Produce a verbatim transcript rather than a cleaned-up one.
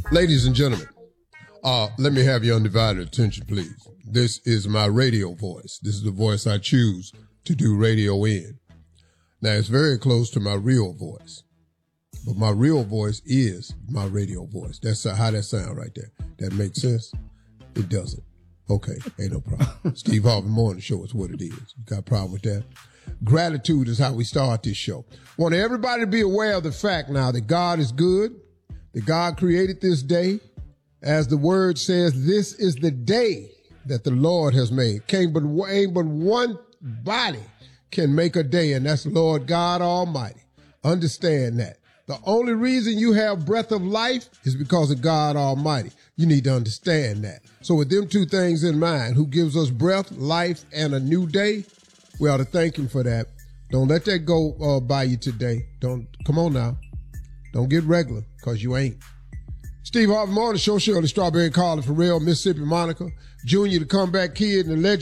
Ladies and gentlemen, uh, let me have your undivided attention, please. This is my radio voice. This is the voice I choose to do radio in. Now, it's very close to my real voice, but my real voice is my radio voice. That's how that sound right there. That makes sense? It doesn't. Okay, ain't no problem. Steve Harvey Morning Show is what it is. You got a problem with that? Gratitude is how we start this show. Want everybody to be aware of the fact now that God is good, that God created this day. As the word says, this is the day that the Lord has made. Can't but, ain't but one body can make a day, and that's Lord God Almighty. Understand that. The only reason you have breath of life is because of God Almighty. You need to understand that. So with them two things in mind, who gives us breath, life, and a new day, we ought to thank him for that. Don't let that go uh, by you today. Don't, come on now. Don't get regular, because you ain't. Steve Harvey Morning Show, Shirley Strawberry Carly, Pharrell, Mississippi Monica, Junior, the comeback kid, and the legend.